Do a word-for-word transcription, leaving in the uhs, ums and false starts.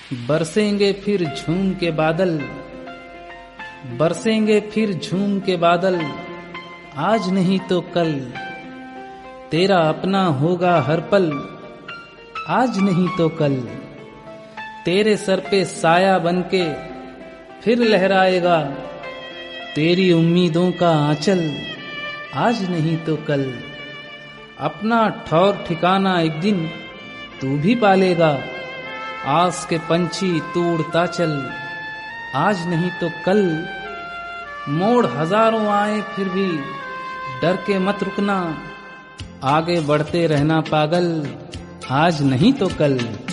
बरसेंगे फिर झूम के बादल, बरसेंगे फिर झूम के बादल, आज नहीं तो कल। तेरा अपना होगा हर पल, आज नहीं तो कल। तेरे सर पे साया बनके फिर लहराएगा, तेरी उम्मीदों का आंचल, आज नहीं तो कल। अपना ठौर ठिकाना एक दिन तू भी पालेगा, आस के पंछी तू उड़ता चल, आज नहीं तो कल। मोड़ हजारों आए फिर भी डर के मत रुकना, आगे बढ़ते रहना पागल, आज नहीं तो कल।